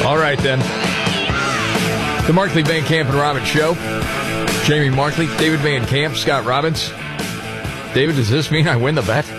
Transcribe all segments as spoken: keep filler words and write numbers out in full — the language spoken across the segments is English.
All right, then. The Markley, Van Camp, and Robbins Show. Jamie Markley, David Van Camp, Scott Robbins. David, does this mean I win the bet?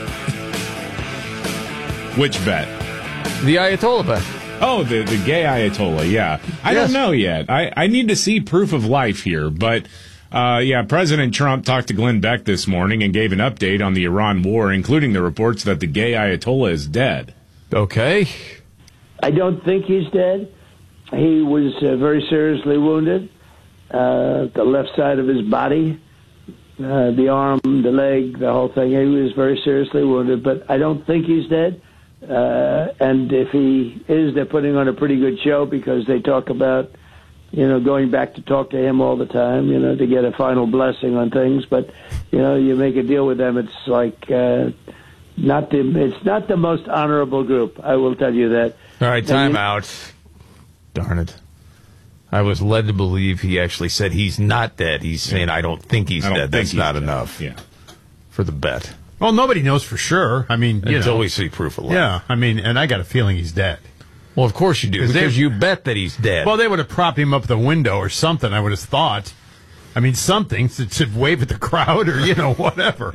Which bet? The Ayatollah bet. Oh, the, the gay Ayatollah, yeah. I Yes. don't know yet. I, I need to see proof of life here. But, uh, yeah, President Trump talked to Glenn Beck this morning and gave an update on the Iran war, including the reports that the gay Ayatollah is dead. Okay. I don't think he's dead. He was uh, very seriously wounded. Uh, the left side of his body, uh, the arm, the leg, the whole thing. He was very seriously wounded, but I don't think he's dead. Uh, and if he is, they're putting on a pretty good show because they talk about, you know, going back to talk to him all the time, you know, to get a final blessing on things. But, you know, you make a deal with them, it's like uh, not the it's not the most honorable group. I will tell you that. All right, And time you- out. Darn it. I was led to believe he actually said he's not dead. He's saying, I don't think he's I don't dead. think That's he's not dead. enough Yeah. for the bet. Well, nobody knows for sure. I mean, you Until know. we see proof of life. Yeah, I mean, and I got a feeling he's dead. Well, of course you do, 'Cause because they- you bet that he's dead. Well, they would have propped him up the window or something, I would have thought. I mean, something to, to wave at the crowd or, you know, whatever.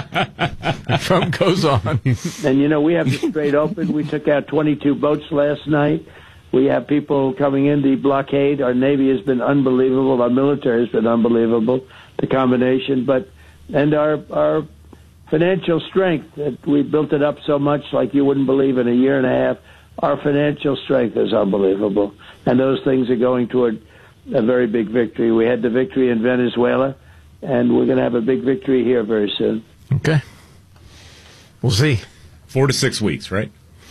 Trump goes on. And, you know, we have the Strait open. We took out twenty-two boats last night. We have people coming in. The blockade, our Navy has been unbelievable. Our military has been unbelievable, the combination. But and our our financial strength, that we built it up so much like you wouldn't believe in a year and a half. Our financial strength is unbelievable. And those things are going toward a very big victory. We had the victory in Venezuela, and we're going to have a big victory here very soon. Okay. We'll see. Four to six weeks, right?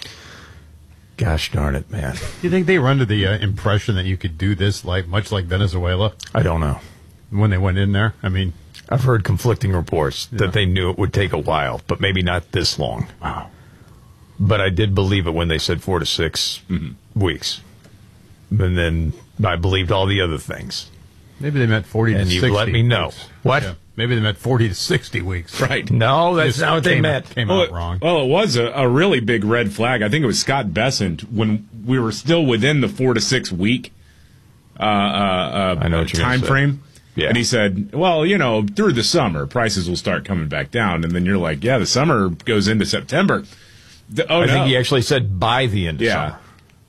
Gosh darn it, man. Do you think they were under the uh, impression that you could do this like much like Venezuela I don't know. when they went in there? I mean, I've heard conflicting reports Yeah. that they knew it would take a while, but maybe not this long. wow. But I did believe it when they said four to six weeks. And then I believed all the other things. Maybe they meant forty And to you've sixty let me know. weeks. What? Yeah, maybe they meant forty to sixty weeks. Right. No, that's Just not what they came- meant. Came Well, out it, wrong. well, it was a, a really big red flag. I think it was Scott Bessent when we were still within the four to six week uh, uh, uh, I know what you're gonna time say. frame. Yeah. And he said, well, you know, through the summer, prices will start coming back down. And then you're like, yeah, the summer goes into September. The- oh, I no. think he actually said by the end of Yeah. summer.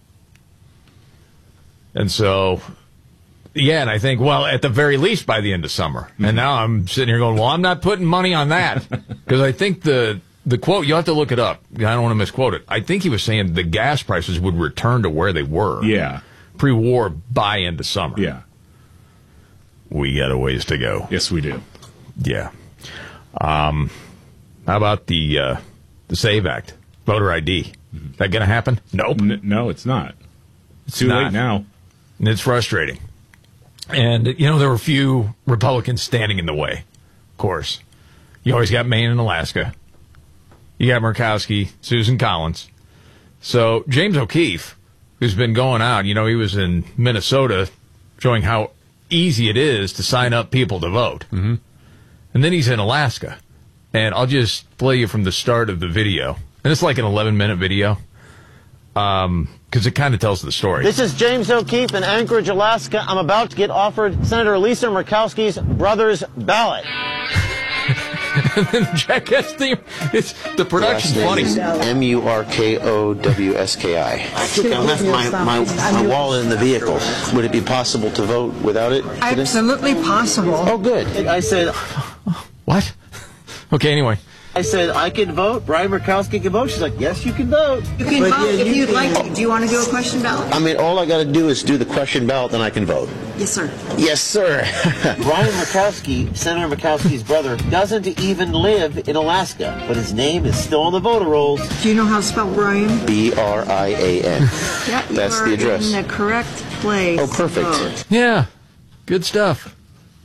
And so, yeah, and I think, well, at the very least by the end of summer. And now I'm sitting here going, well, I'm not putting money on that. Because I think the the quote, you have to look it up. I don't want to misquote it. I think he was saying the gas prices would return to where they were. Yeah. Pre-war by end of summer. Yeah. We got a ways to go. Yes, we do. Yeah. Um, how about the uh, the SAVE Act, voter I D? Is that going to happen? Nope. N- no, it's not. It's too not. late now. And it's frustrating. And, you know, there were a few Republicans standing in the way, of course. You always got Maine and Alaska. You got Murkowski, Susan Collins. So James O'Keefe, who's been going out, you know, he was in Minnesota showing how easy it is to sign up people to vote. Mm-hmm. And then he's in Alaska. And I'll just play you from the start of the video. And it's like an eleven-minute video. Um, because it kind of tells the story. This is James O'Keefe in Anchorage, Alaska. I'm about to get offered Senator Lisa Murkowski's brother's ballot. And then Jackass theme. It's the production's funny. M U R K O W S K I. I think I left my, my, my wallet in the vehicle. Would it be possible to vote without it today? Absolutely possible. Oh, good. I said, What? Okay, anyway. I said I can vote. Brian Murkowski can vote. She's like, yes, you can vote. You can But vote yeah, if you you'd can- like to. Do you want to do a question ballot? I mean, all I got to do is do the question ballot, then I can vote. Yes, sir. Yes, sir. Brian Murkowski, Senator Murkowski's brother, doesn't even live in Alaska, but his name is still on the voter rolls. Do you know how to spell Brian? B R I A N. Yeah, you That's are the address. in the correct place. Oh, perfect. Vote. Yeah. Good stuff.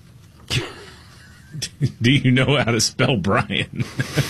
Do you know how to spell Brian?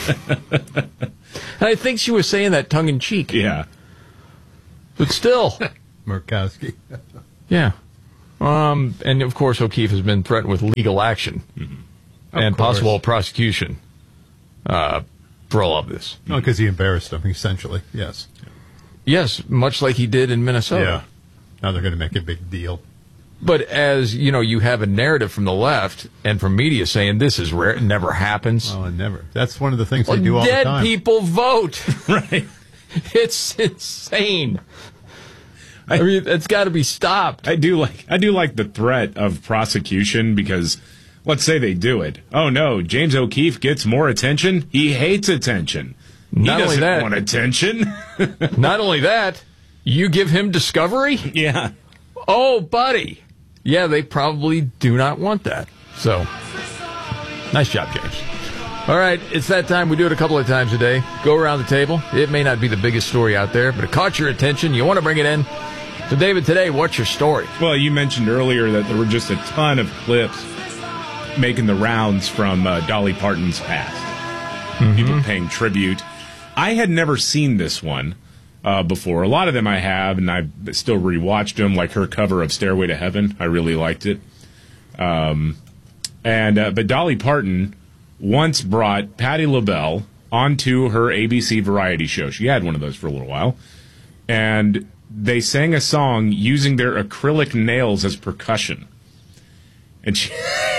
I think she was saying that tongue in cheek. Yeah. But still. Murkowski. Yeah. Um, and of course, O'Keefe has been threatened with legal action Mm-hmm. and course. possible prosecution uh, for all of this. Oh, because he embarrassed him, essentially. Yes. Yes, much like he did in Minnesota. Now they're going to make a big deal. But as, you know, you have a narrative from the left and from media saying this is rare, it never happens. Oh, it never. That's one of the things they Well, do all the dead time. people vote. Right. It's insane. I mean, it's got to be stopped. I do like I do like the threat of prosecution because let's say they do it. Oh no, James O'Keefe gets more attention. He hates attention. He Not only doesn't that- want attention. Not only that, you give him discovery? Yeah. Oh, buddy. Yeah, they probably do not want that. So, nice job, James. All right, it's that time. We do it a couple of times a day. Go around the table. It may not be the biggest story out there, but it caught your attention. You want to bring it in. So, David, today, what's your story? Well, you mentioned earlier that there were just a ton of clips making the rounds from uh, Dolly Parton's past. Mm-hmm. People paying tribute. I had never seen this one uh, before. A lot of them I have, and I've still rewatched them, like her cover of Stairway to Heaven. I really liked it. Um, and uh, But Dolly Parton once brought Patti LaBelle onto her A B C variety show. She had one of those for a little while. And they sang a song using their acrylic nails as percussion. And she...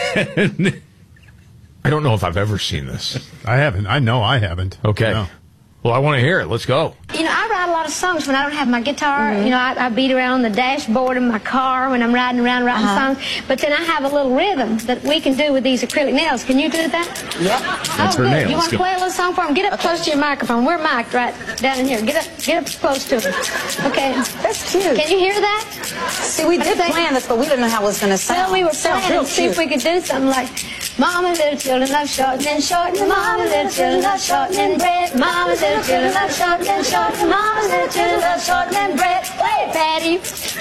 I don't know if I've ever seen this. I haven't. I know I haven't. Okay. No. Well, I want to hear it. Let's go. You know, I write a lot of songs when I don't have my guitar. You know, I, I beat around on the dashboard of my car when I'm riding around writing songs. But then I have a little rhythm that we can do with these acrylic nails. Can you do that? Yep. That's oh, her good. nails. You want to Go. play a little song for him? Get up close to your microphone. We're mic'd right down in here. Get up, get up close to him. Okay. That's cute. Can you hear that? See, we did plan this, but we didn't know how it was going to sound. Well, we were Sounds planning real to see if cute. we could do something like, Mama, little children love shortening, shortening. Mama, little children love shortening bread. Mama, little children love shortening, shortening. Mama, little children love shortening bread. Play it, Patty.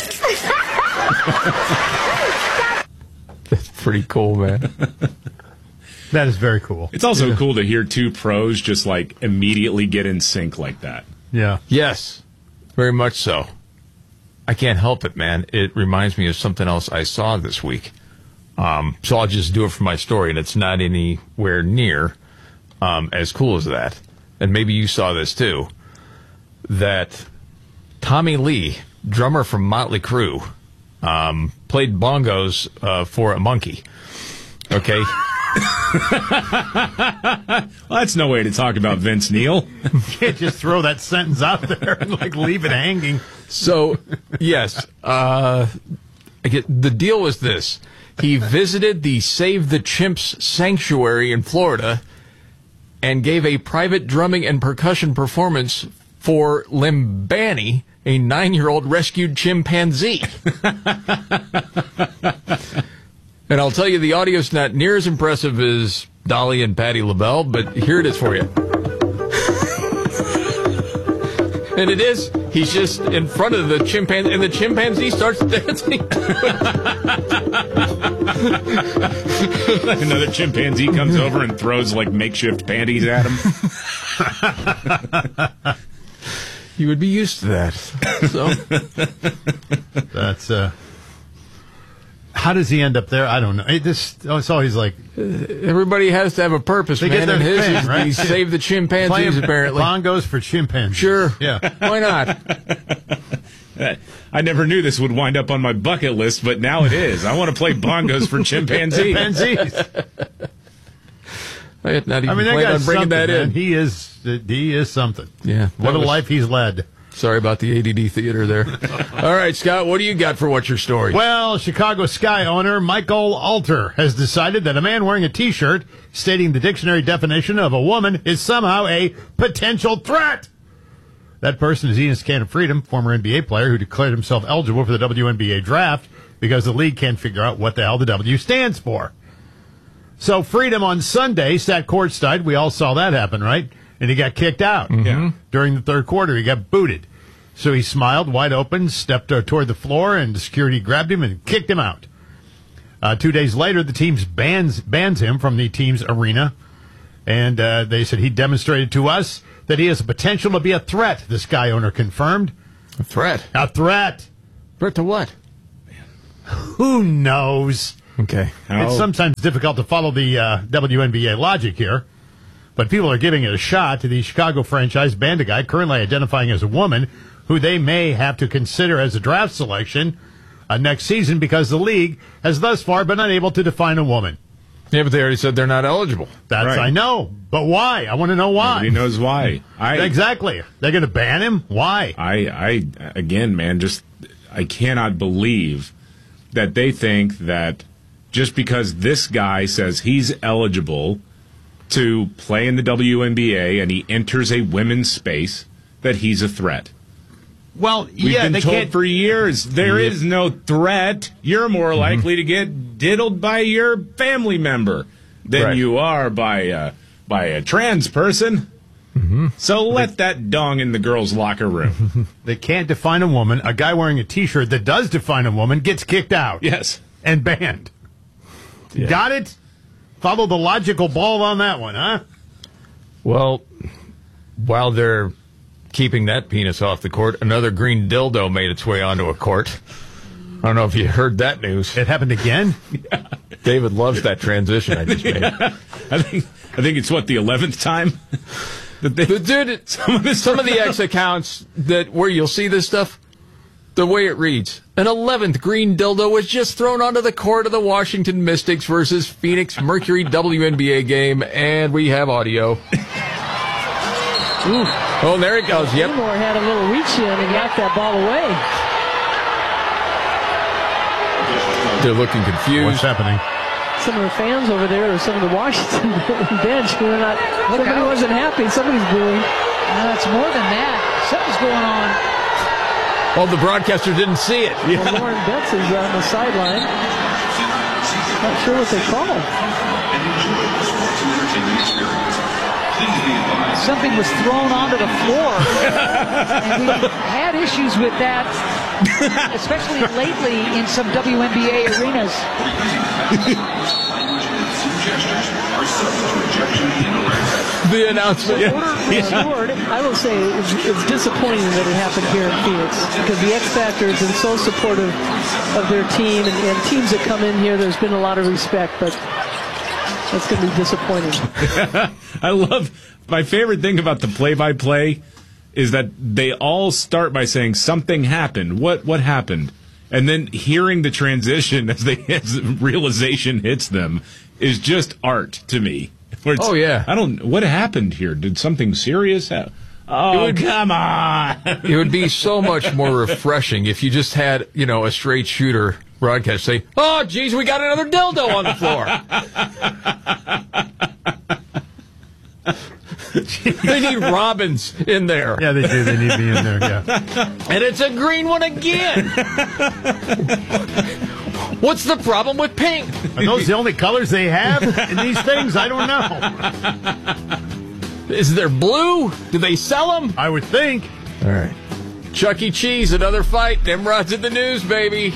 That's pretty cool, man. That is very cool. It's also cool to hear two pros just like immediately get in sync like that. Yeah. Yes, very much so. I can't help it, man. It reminds me of something else I saw this week. Um, so I'll just do it for my story, and it's not anywhere near um, as cool as that. And maybe you saw this too. That Tommy Lee, drummer from Motley Crue, um, played bongos uh, for a monkey. Okay. Well, that's no way to talk about Vince Neil. You can't just throw that sentence out there and like leave it hanging. So, yes, uh, I get, the deal was this. He visited the Save the Chimps Sanctuary in Florida and gave a private drumming and percussion performance for Limbani, a nine-year-old rescued chimpanzee. And I'll tell you, the audio's not near as impressive as Dolly and Patti LaBelle, but here it is for you. And it is. He's just in front of the chimpanzee, and the chimpanzee starts dancing. Another chimpanzee comes over and throws like makeshift panties at him. You would be used to that. So, That's uh. How does he end up there? I don't know. It, this oh, it's always like everybody has to have a purpose, They get man. their And his thing, is right? he saved the chimpanzees, playing apparently. bongos for chimpanzees. Sure. Yeah. Why not? I never knew this would wind up on my bucket list, but now it is. I want to play bongos for chimpanzees. Chimpanzees. I had not even I mean, that planned guy's on bringing something, that man. in. He is. He is something. Yeah. What that a was- life he's led. Sorry about the A D D theater there. All right, Scott, what do you got for what's your story? Well, Chicago Sky owner Michael Alter has decided that a man wearing a T-shirt stating the dictionary definition of a woman is somehow a potential threat. That person is Enos Cannon Freedom, former N B A player who declared himself eligible for the W N B A draft because the league can't figure out what the hell the W stands for. So Freedom on Sunday sat courtside. We all saw that happen, right? And he got kicked out. Yeah. During the third quarter, he got booted. So he smiled wide open, stepped uh, toward the floor, and the security grabbed him and kicked him out. Uh, two days later, the team bans, bans him from the team's arena. And uh, they said he demonstrated to us that he has the potential to be a threat, the Sky owner confirmed. A threat. A threat. Threat to what? Who knows? Okay. It's sometimes difficult to follow the uh, W N B A logic here. But people are giving it a shot. The Chicago franchise banned a guy currently identifying as a woman who they may have to consider as a draft selection uh, next season because the league has thus far been unable to define a woman. Yeah, but they already said they're not eligible. That's Right. I know, but why? I want to know why. Nobody knows why. I Exactly. They're going to ban him? Why? I, I, again, man, just I cannot believe that they think that just because this guy says he's eligible to play in the W N B A and he enters a women's space, that he's a threat. Well, We've yeah, been they told can't. for years there Yeah. is no threat. You're more Mm-hmm. likely to get diddled by your family member than Right. you are by uh, by a trans person. Mm-hmm. So let that dong in the girls' locker room. They can't define a woman. A guy wearing a T-shirt that does define a woman gets kicked out Yes. and banned. Got it? Follow the logical ball on that one, huh? Well, while they're keeping that penis off the court, another green dildo made its way onto a court. I don't know if you heard that news. It happened again? David loves that transition I just made. I think I think it's what the eleventh time that they But dude, some of, some of the X accounts that where you'll see this stuff, the way it reads, an eleventh green dildo was just thrown onto the court of the Washington Mystics versus Phoenix Mercury W N B A game, and we have audio. Ooh. Oh, there it goes. Yep. Seymour had a little reach in and knocked that ball away. They're looking confused. What's happening? Some of the fans over there, or some of the Washington bench, were not. Look somebody out. wasn't happy. Somebody's booing. No, it's more than that. Something's going on. Oh, the broadcaster didn't see it. Well, Lauren Betts is on the sideline. Not sure what they called. Something was thrown onto the floor. And we had issues with that, especially lately in some W N B A arenas. The announcement. Order restored. I will say it's, it's disappointing that it happened here in Phoenix because the X Factor has been so supportive of their team, and, and teams that come in here, there's been a lot of respect, but that's going to be disappointing. I love my favorite thing about the play-by-play is that they all start by saying something happened. What what happened? And then hearing the transition as they as realization hits them is just art to me. Where it's, Oh, yeah. I don't. What happened here? Did something serious happen? Oh, would- come on! It would be so much more refreshing if you just had, you know, a straight shooter broadcast say, "Oh, geez, we got another dildo on the floor." They need Robbins in there. Yeah, they do. They need me in there, yeah. And it's a green one again. What's the problem with pink? Are those the only colors they have in these things? I don't know. Is there blue? Do they sell them? I would think. All right. Chuck E. Cheese, another fight. Nimrod's in the news, baby.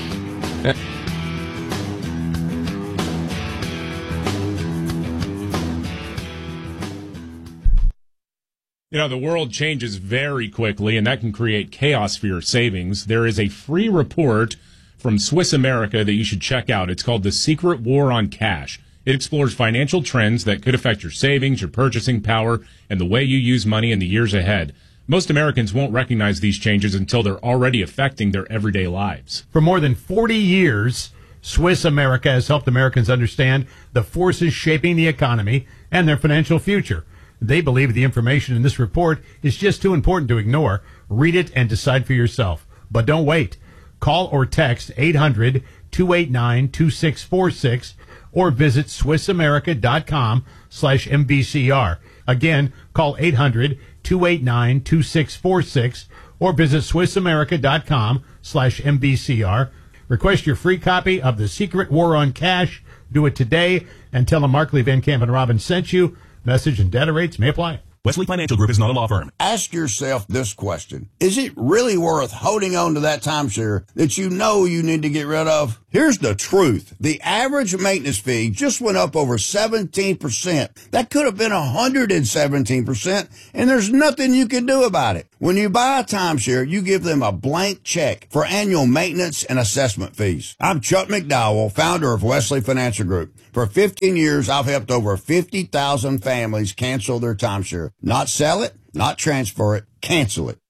You know, the world changes very quickly, and that can create chaos for your savings. There is a free report from Swiss America that you should check out. It's called The Secret War on Cash. It explores financial trends that could affect your savings, your purchasing power, and the way you use money in the years ahead. Most Americans won't recognize these changes until they're already affecting their everyday lives. For more than forty years, Swiss America has helped Americans understand the forces shaping the economy and their financial future. They believe the information in this report is just too important to ignore. Read it and decide for yourself. But don't wait. Call or text eight hundred, two eight nine, two six four six or visit SwissAmerica.com slash MVCR. Again, call eight hundred, two eight nine, two six four six or visit SwissAmerica.com slash MVCR. Request your free copy of The Secret War on Cash. Do it today and tell them Markley, Van Camp, and Robin sent you. Message and data rates may apply. Wesley Financial Group is not a law firm. Ask yourself this question. Is it really worth holding on to that timeshare that you know you need to get rid of? Here's the truth. The average maintenance fee just went up over seventeen percent. That could have been one hundred seventeen percent, and there's nothing you can do about it. When you buy a timeshare, you give them a blank check for annual maintenance and assessment fees. I'm Chuck McDowell, founder of Wesley Financial Group. For fifteen years, I've helped over fifty thousand families cancel their timeshare. Not sell it, not transfer it, cancel it.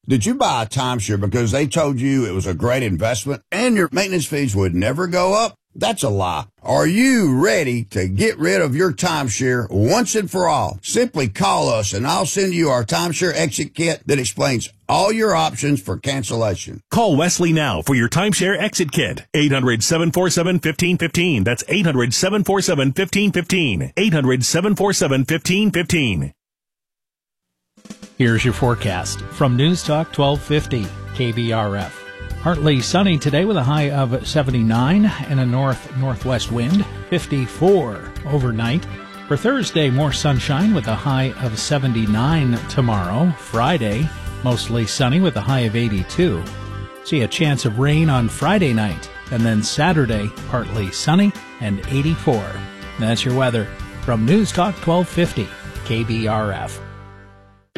Did you buy a timeshare because they told you it was a great investment and your maintenance fees would never go up? That's a lie. Are you ready to get rid of your timeshare once and for all? Simply call us and I'll send you our timeshare exit kit that explains all your options for cancellation. Call Wesley now for your timeshare exit kit. eight hundred, seven four seven, one five one five. That's eight hundred, seven four seven, one five one five. eight hundred, seven four seven, one five one five. Here's your forecast from News Talk twelve fifty K B R F. Partly sunny today with a high of seventy-nine and a north-northwest wind, fifty-four overnight. For Thursday, more sunshine with a high of seventy-nine tomorrow. Friday, mostly sunny with a high of eighty-two. See a chance of rain on Friday night. And then Saturday, partly sunny and eighty-four. That's your weather from News Talk twelve fifty K B R F.